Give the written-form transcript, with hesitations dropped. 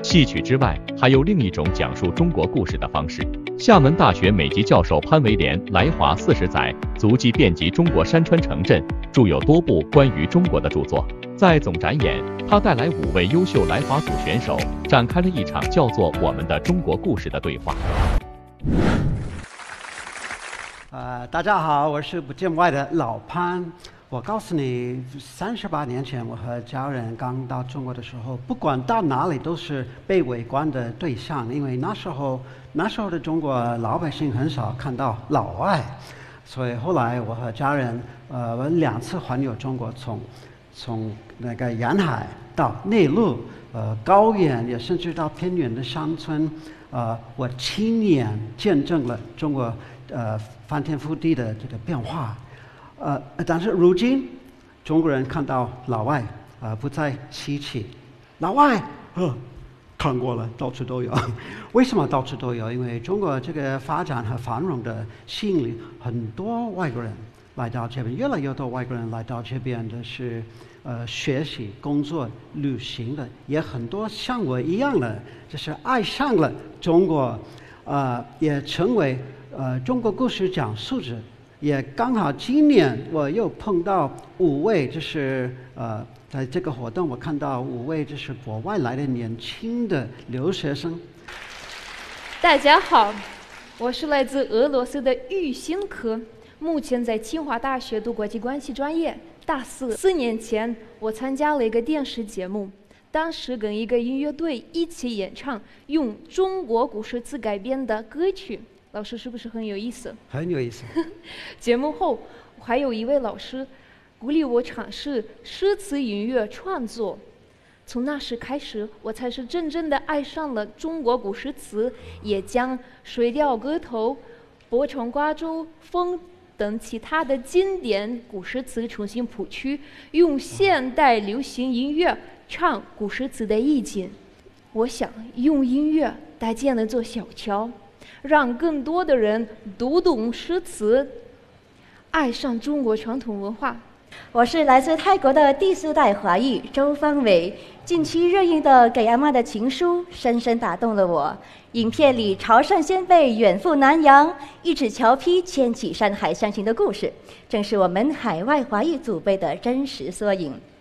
戏曲之外，还有另一种讲述中国故事的方式。厦门大学美籍教授潘维廉来华40载，足迹遍及中国山川城镇，著有多部关于中国的著作。在总展演，他带来5位优秀来华组选手，展开了一场叫做“我们的中国故事”的对话。 大家好，我是不见外的老潘。我告诉你，38年前我和家人刚到中国的时候，不管到哪里都是被围观的对象，因为那时候的中国老百姓很少看到老外，所以后来我和家人我2次环游中国，从那个沿海到内陆，高原也甚至到偏远的乡村，我亲眼见证了中国翻天覆地的这个变化。但是如今中国人看到老外不再稀奇，老外看过了，到处都有。为什么到处都有？因为中国这个发展和繁荣的吸引力，很多外国人来到这边，越来越多外国人来到这边的是学习、工作、旅行的，也很多像我一样的，就是爱上了中国，也成为中国故事讲述者。也刚好今年我又碰到5位，就是在这个活动我看到5位就是国外来的年轻的留学生。 大家好，我是来自俄罗斯的玉新科，目前在清华大学读国际关系专业，大4。4年前我参加了一个电视节目，当时跟一个音乐队一起演唱用中国古诗词改编的歌曲。老师是不是很有意思？ 很有意思。 节目后还有一位老师鼓励我尝试诗词音乐创作，从那时开始，我才是真正的爱上了中国古诗词，也将《水调歌头》《泊船瓜洲风》等其他的经典古诗词重新谱曲，用现代流行音乐唱古诗词的意境。我想用音乐搭建了座小桥，让更多的人读懂诗词，爱上中国传统文化。 我是来自泰国的第4代华裔周方伟。近期热映的《给阿妈的情书》深深打动了我。影片里潮汕先辈远赴南洋，一纸桥批牵起山海乡情的故事，正是我们海外华裔祖辈的真实缩影。